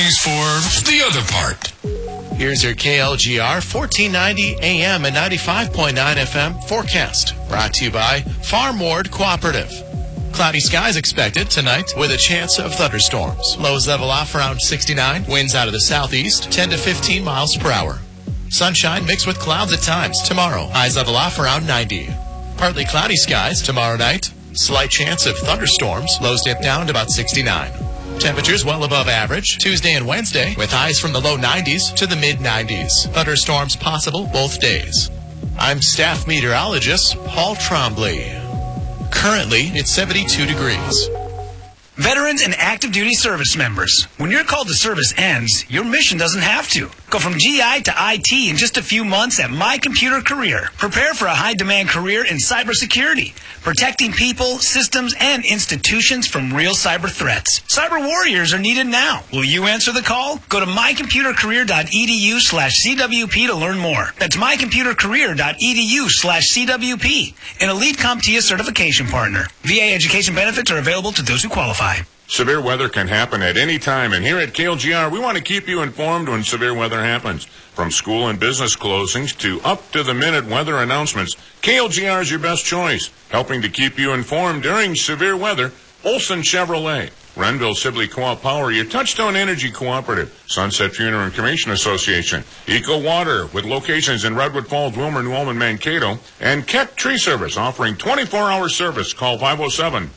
pays for the other part. Here's your KLGR 1490 AM and 95.9 FM forecast. Brought to you by Farm Ward Cooperative. Cloudy skies expected tonight with a chance of thunderstorms. Lows level off around 69. Winds out of the southeast, 10 to 15 miles per hour. Sunshine mixed with clouds at times. Tomorrow, highs level off around 90. Partly cloudy skies tomorrow night. Slight chance of thunderstorms. Lows dip down to about 69. Temperatures well above average Tuesday and Wednesday with highs from the low 90s to the mid 90s. Thunderstorms possible both days. I'm staff meteorologist Paul Trombley. Currently, it's 72 degrees. Veterans and active duty service members, when your call to service ends, your mission doesn't have to. Go from GI to IT in just a few months at My Computer Career. Prepare for a high-demand career in cybersecurity, protecting people, systems, and institutions from real cyber threats. Cyber warriors are needed now. Will you answer the call? Go to mycomputercareer.edu/CWP to learn more. That's mycomputercareer.edu/CWP, an elite CompTIA certification partner. VA education benefits are available to those who qualify. Severe weather can happen at any time, and here at KLGR, we want to keep you informed when severe weather happens. From school and business closings to up-to-the-minute weather announcements, KLGR is your best choice. Helping to keep you informed during severe weather, Olson Chevrolet, Renville Sibley Co-op Power, your Touchstone Energy Cooperative, Sunset Funeral and Cremation Association, Eco Water with locations in Redwood Falls, Wilmer, New Ulm, and Mankato, and Keck Tree Service offering 24-hour service. Call 507